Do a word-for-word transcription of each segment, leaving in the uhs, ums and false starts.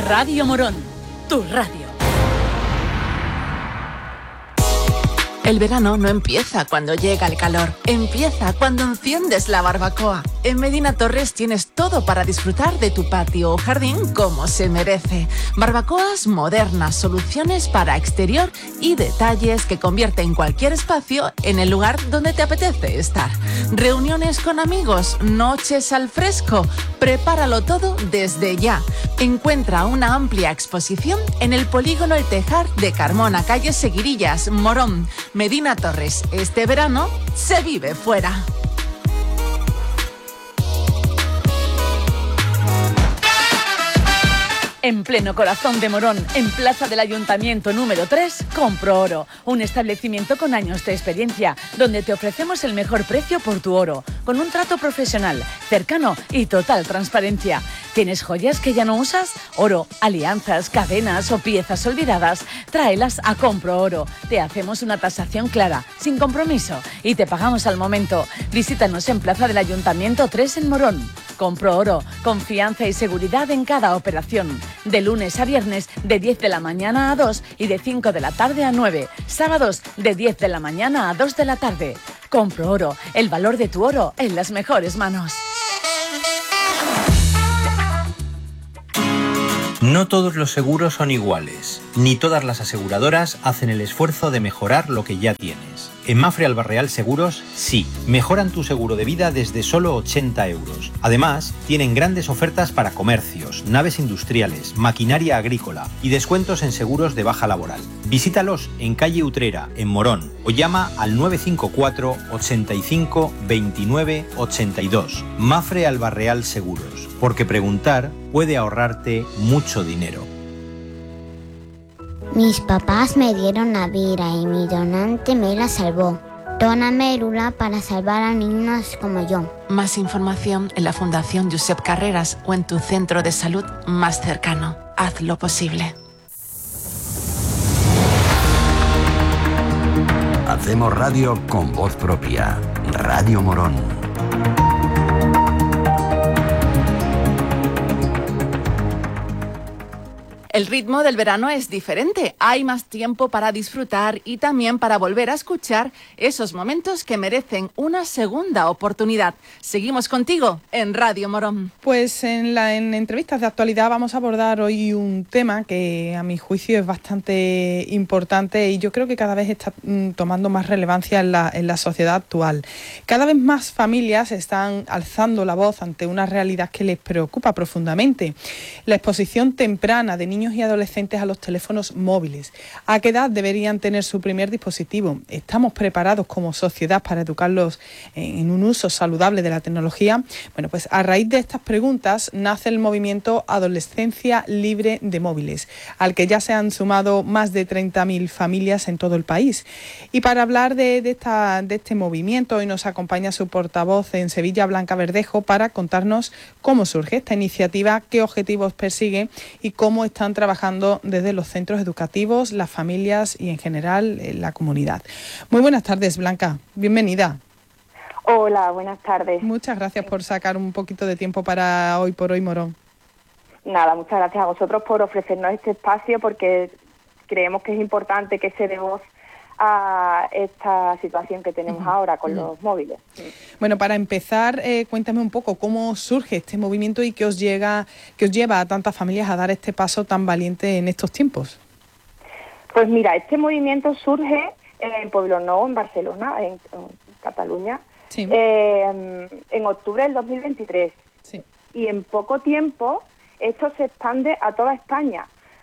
Radio Morón, tu radio. El verano no empieza cuando llega el calor, empieza cuando enciendes la barbacoa. En Medina Torres tienes todo para disfrutar de tu patio o jardín como se merece. Barbacoas modernas, soluciones para exterior y detalles que convierten cualquier espacio en el lugar donde te apetece estar. Reuniones con amigos, noches al fresco, prepáralo todo desde ya. Encuentra una amplia exposición en el Polígono El Tejar de Carmona, calle Seguirillas, Morón. Medina Torres, este verano se vive fuera. En pleno corazón de Morón, en Plaza del Ayuntamiento número tres, Compro Oro, un establecimiento con años de experiencia, donde te ofrecemos el mejor precio por tu oro, con un trato profesional, cercano y total transparencia. ¿Tienes joyas que ya no usas? Oro, alianzas, cadenas o piezas olvidadas, tráelas a Compro Oro. Te hacemos una tasación clara, sin compromiso, y te pagamos al momento. Visítanos en Plaza del Ayuntamiento tres en Morón. Compro Oro, confianza y seguridad en cada operación. De lunes a viernes, de diez de la mañana a dos y de cinco de la tarde a nueve. Sábados, de diez de la mañana a dos de la tarde. Compro Oro, el valor de tu oro en las mejores manos. No todos los seguros son iguales, ni todas las aseguradoras hacen el esfuerzo de mejorar lo que ya tienes. En Mapfre Alba Real Seguros, sí, mejoran tu seguro de vida desde solo ochenta euros. Además, tienen grandes ofertas para comercios, naves industriales, maquinaria agrícola y descuentos en seguros de baja laboral. Visítalos en calle Utrera, en Morón, o llama al nueve cinco cuatro, ochenta y cinco, veintinueve, ochenta y dos. Mapfre Alba Real Seguros, porque preguntar puede ahorrarte mucho dinero. Mis papás me dieron la vida y mi donante me la salvó. Dona Mérula para salvar a niños como yo. Más información en la Fundación Josep Carreras o en tu centro de salud más cercano. Haz lo posible. Hacemos radio con voz propia. Radio Morón. El ritmo del verano es diferente, hay más tiempo para disfrutar y también para volver a escuchar esos momentos que merecen una segunda oportunidad. Seguimos contigo en Radio Morón. Pues en, la, en entrevistas de actualidad vamos a abordar hoy un tema que a mi juicio es bastante importante y yo creo que cada vez está mm, tomando más relevancia en la, en la sociedad actual. Cada vez más familias están alzando la voz ante una realidad que les preocupa profundamente. La exposición temprana de niños y adolescentes a los teléfonos móviles. ¿A qué edad deberían tener su primer dispositivo? ¿Estamos preparados como sociedad para educarlos en un uso saludable de la tecnología? Bueno, pues a raíz de estas preguntas nace el movimiento Adolescencia Libre de Móviles, al que ya se han sumado más de treinta mil familias en todo el país. Y para hablar de, de, esta, de este movimiento, hoy nos acompaña su portavoz en Sevilla, Blanca Verdejo, para contarnos cómo surge esta iniciativa, qué objetivos persigue y cómo están trabajando desde los centros educativos, las familias y en general la comunidad. Muy buenas tardes, Blanca. Bienvenida. Hola, buenas tardes. Muchas gracias por sacar un poquito de tiempo para Hoy por Hoy Morón. Nada, muchas gracias a vosotros por ofrecernos este espacio porque creemos que es importante que se dé voz a esta situación que tenemos uh-huh. ahora con uh-huh. los móviles. Bueno, para empezar, eh, cuéntame un poco cómo surge este movimiento y qué os llega, qué os lleva a tantas familias a dar este paso tan valiente en estos tiempos. Pues mira, este movimiento surge en Poblenou, en Barcelona, en, en Cataluña, sí. eh, en octubre del dos mil veintitrés. Sí. Y en poco tiempo esto se expande a toda España,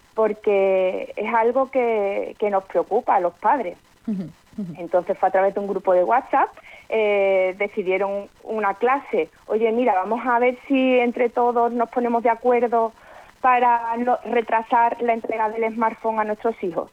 porque es algo que, que nos preocupa a los padres. Uh-huh, uh-huh. Entonces fue a través de un grupo de WhatsApp, eh, decidieron una clase, oye mira, vamos a ver si entre todos nos ponemos de acuerdo para no retrasar la entrega del smartphone a nuestros hijos.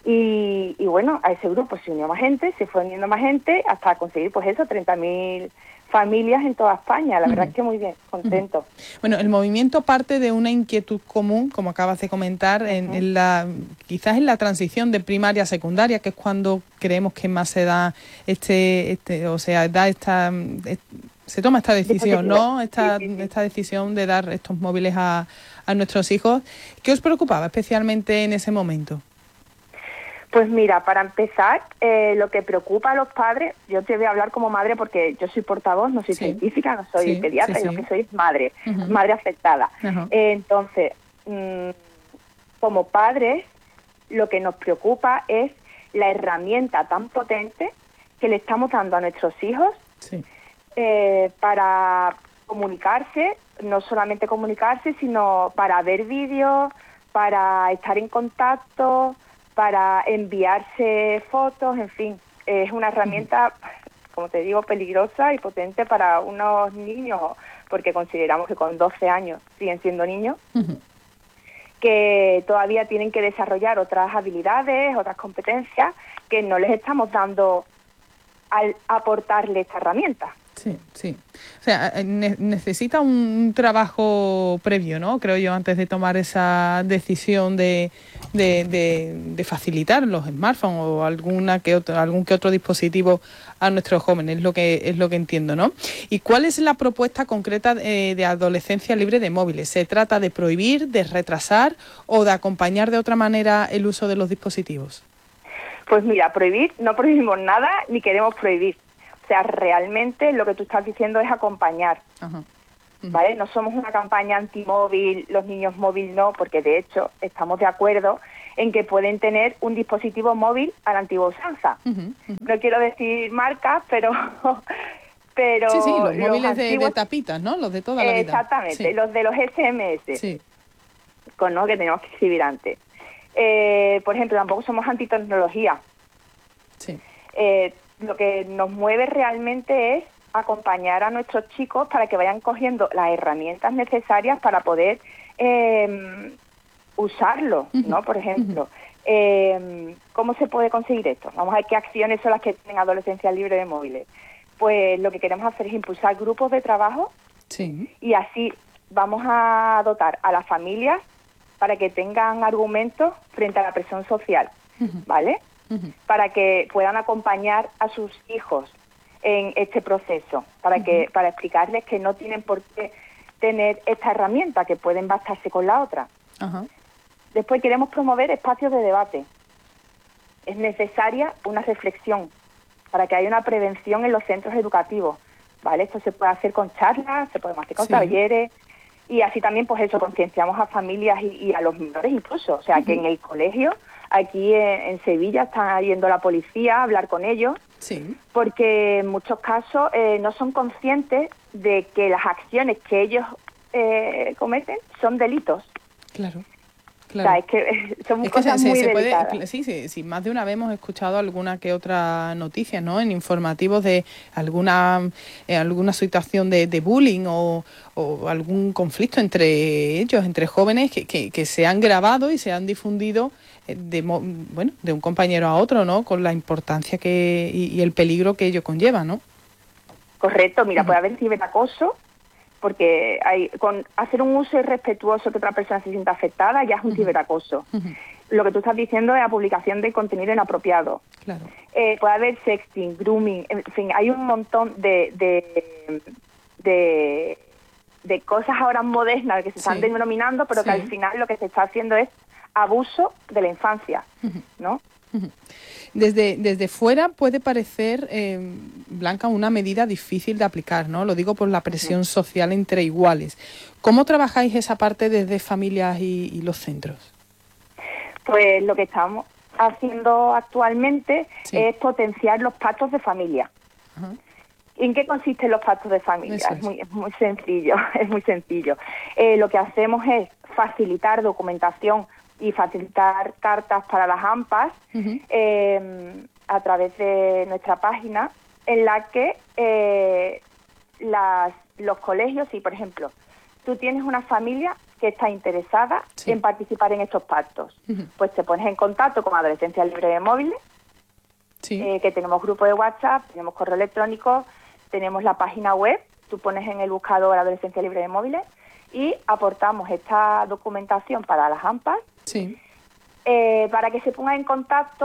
Y, y bueno, a ese grupo se unió más gente, se fue uniendo más gente, hasta conseguir pues eso, treinta mil familias en toda España. La uh-huh. verdad es que muy bien, contento. Uh-huh. Bueno, el movimiento parte de una inquietud común, como acabas de comentar, uh-huh. en, en la quizás en la transición de primaria a secundaria, que es cuando creemos que más se da este, este o sea, da esta Se toma esta decisión, ¿no? Esta, sí, sí, sí. esta decisión de dar estos móviles a, a nuestros hijos. ¿Qué os preocupaba especialmente en ese momento? Pues mira, para empezar, eh, lo que preocupa a los padres, yo te voy a hablar como madre porque yo soy portavoz, no soy sí. científica, no soy sí, pediatra, sí, sí. Yo que soy madre, uh-huh. madre afectada. Uh-huh. Eh, entonces, mmm, como padres, lo que nos preocupa es la herramienta tan potente que le estamos dando a nuestros hijos sí. eh, para comunicarse, no solamente comunicarse, sino para ver vídeos, para estar en contacto, para enviarse fotos, en fin, es una herramienta, como te digo, peligrosa y potente para unos niños, porque consideramos que con doce años siguen siendo niños, uh-huh. que todavía tienen que desarrollar otras habilidades, otras competencias que no les estamos dando al aportarle esta herramienta. Sí, sí. O sea, ne- necesita un trabajo previo, ¿no? Creo yo, antes de tomar esa decisión de, de, de, de facilitar los smartphones o alguna que otro, algún que otro dispositivo a nuestros jóvenes, es lo que es lo que entiendo, ¿no? ¿Y cuál es la propuesta concreta de, de adolescencia libre de móviles? ¿Se trata de prohibir, de retrasar o de acompañar de otra manera el uso de los dispositivos? Pues mira, prohibir, no prohibimos nada ni queremos prohibir. O sea, realmente lo que tú estás diciendo es acompañar, uh-huh. Uh-huh. ¿vale? No somos una campaña antimóvil, los niños móvil no, porque de hecho estamos de acuerdo en que pueden tener un dispositivo móvil a la antigua usanza. Uh-huh. Uh-huh. No quiero decir marcas, pero... pero sí, sí, los, los móviles antiguos, de, de tapitas, ¿no? Los de toda la vida. Exactamente, sí. Los de los S M S, sí. con ¿no? que tenemos que escribir antes. Eh, por ejemplo, tampoco somos antitecnología. Sí. Eh, lo que nos mueve realmente es acompañar a nuestros chicos para que vayan cogiendo las herramientas necesarias para poder eh, usarlo, uh-huh. ¿no? Por ejemplo, uh-huh. eh, ¿cómo se puede conseguir esto? Vamos a ver qué acciones son las que tienen adolescencia libre de móviles. Pues lo que queremos hacer es impulsar grupos de trabajo sí. y así vamos a dotar a las familias para que tengan argumentos frente a la presión social, uh-huh. ¿vale? Uh-huh. Para que puedan acompañar a sus hijos en este proceso, para uh-huh. que para explicarles que no tienen por qué tener esta herramienta, que pueden bastarse con la otra. Uh-huh. Después queremos promover espacios de debate. Es necesaria una reflexión para que haya una prevención en los centros educativos, ¿vale? Esto se puede hacer con charlas, se puede hacer con sí. talleres, y así también, pues eso, concienciamos a familias y, y a los menores incluso. O sea, uh-huh. que en el colegio, aquí en, en Sevilla, está yendo la policía a hablar con ellos, sí. porque en muchos casos eh, no son conscientes de que las acciones que ellos eh, cometen son delitos. Claro. Claro. O sea, es que son es cosas que se, muy se delicadas. Puede, sí, sí, sí, más de una vez hemos escuchado alguna que otra noticia, ¿no? En informativos de alguna eh, alguna situación de, de bullying o, o algún conflicto entre ellos, entre jóvenes que, que, que se han grabado y se han difundido de bueno de un compañero a otro, ¿no? Con la importancia que y, y el peligro que ello conlleva, ¿no? Correcto. Mira, uh-huh. puede haber ciberacoso, porque hay con hacer un uso irrespetuoso que otra persona se sienta afectada ya es un uh-huh. ciberacoso. Uh-huh. Lo que tú estás diciendo es la publicación de contenido inapropiado. Claro. Eh, puede haber sexting, grooming, en fin, hay un montón de de, de, de cosas ahora modernas que se sí. están denominando, pero sí. que al final lo que se está haciendo es abuso de la infancia, uh-huh. ¿no? Uh-huh. Desde, desde fuera puede parecer, eh, Blanca, una medida difícil de aplicar, ¿no? Lo digo por la presión social entre iguales. ¿Cómo trabajáis esa parte desde familias y, y los centros? Pues lo que estamos haciendo actualmente sí. es potenciar los pactos de familia. Uh-huh. ¿En qué consisten los pactos de familia? Es. Es, muy, es muy sencillo, es muy sencillo. Eh, lo que hacemos es facilitar documentación y facilitar cartas para las AMPAs uh-huh. eh, a través de nuestra página, en la que eh, las, los colegios, si por ejemplo tú tienes una familia que está interesada sí. en participar en estos pactos, uh-huh. pues te pones en contacto con Adolescencia Libre de Móviles, sí. eh, que tenemos grupo de WhatsApp, tenemos correo electrónico, tenemos la página web, tú pones en el buscador Adolescencia Libre de Móviles y aportamos esta documentación para las AMPAs, sí. eh, para que se pongan en contacto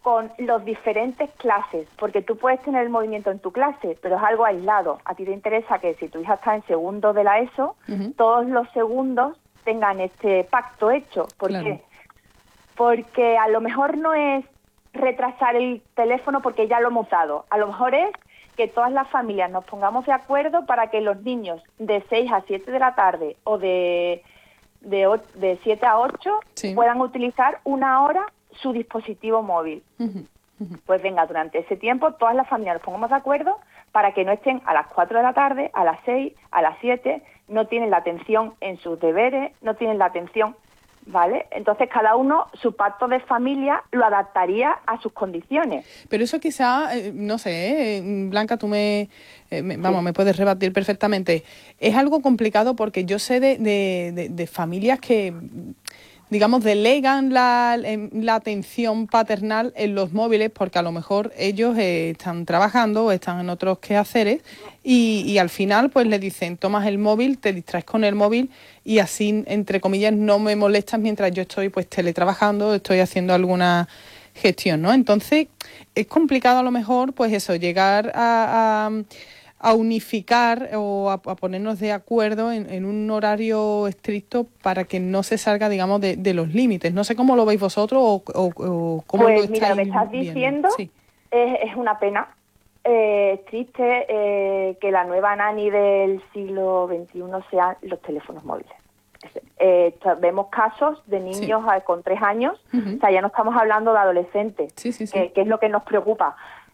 con los diferentes clases, porque tú puedes tener el movimiento en tu clase, pero es algo aislado. A ti te interesa que si tu hija está en segundo de la ESO, uh-huh. todos los segundos tengan este pacto hecho. ¿Por claro. qué? Porque a lo mejor no es retrasar el teléfono porque ya lo hemos dado. A lo mejor es que todas las familias nos pongamos de acuerdo para que los niños de seis a siete de la tarde o de, de, de siete a ocho sí. puedan utilizar una hora su dispositivo móvil. Uh-huh, uh-huh. Pues venga, durante ese tiempo todas las familias nos pongamos de acuerdo para que no estén a las cuatro de la tarde, a las seis, a las siete, no tienen la atención en sus deberes, no tienen la atención, ¿vale? Entonces cada uno, su pacto de familia lo adaptaría a sus condiciones. Pero eso quizá, eh, no sé, eh, Blanca, tú me, eh, me vamos, sí. me puedes rebatir perfectamente. Es algo complicado porque yo sé de, de, de, de familias que, digamos, delegan la, la atención paternal en los móviles porque a lo mejor ellos eh, están trabajando o están en otros quehaceres y, y al final pues le dicen, tomas el móvil, te distraes con el móvil y así, entre comillas, no me molestas mientras yo estoy pues teletrabajando, estoy haciendo alguna gestión, ¿no? Entonces es complicado a lo mejor pues eso, llegar a... a a unificar o a, a ponernos de acuerdo en, en un horario estricto para que no se salga, digamos, de, de los límites. No sé cómo lo veis vosotros o, o, o cómo pues lo estáis mira, lo que estás viendo. diciendo sí. es, es una pena. Eh, es triste eh, que la nueva nani del siglo veintiuno sean los teléfonos móviles. Eh, vemos casos de niños sí. con tres años, uh-huh. o sea, ya no estamos hablando de adolescentes, sí, sí, sí. Que, que es lo que nos preocupa.